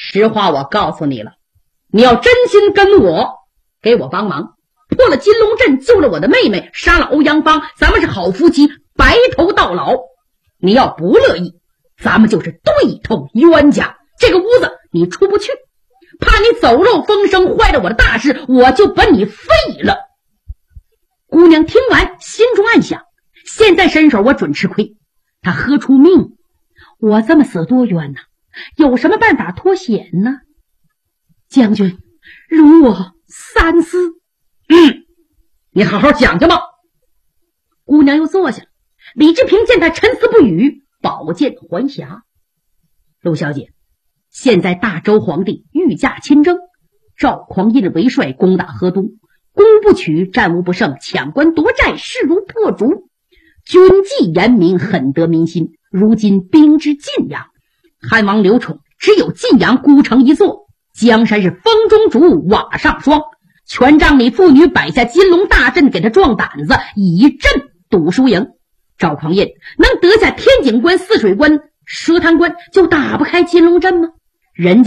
实话我告诉你了，你要真心跟我，给我帮忙，破了金龙阵，救了我的妹妹，杀了欧阳芳，咱们是好夫妻，白头到老。你要不乐意，咱们就是对头冤家，这个屋子你出不去，怕你走漏风声，坏了我的大事，我就把你废了。姑娘听完心中暗想，现在伸手我准吃亏，他喝出命，我这么死多冤呢，有什么办法脱险呢？将军容我三思。你好好讲讲吧。姑娘又坐下了，李治平见他沉思不语，宝剑还匣。陆小姐，现在大周皇帝御驾亲征，赵匡胤为帅攻打河东，攻不取，战无不胜，抢关夺寨，势如破竹，军纪严明，很得民心。如今兵至晋阳，汉王刘宠只有晋阳孤城一座，江山是风中烛，瓦上霜，全仗你妇女摆下金龙大阵，给他壮胆子，以阵赌输赢。赵匡胤能得下天井关、泗水关、蛇潭关，就打不开金龙阵吗？人家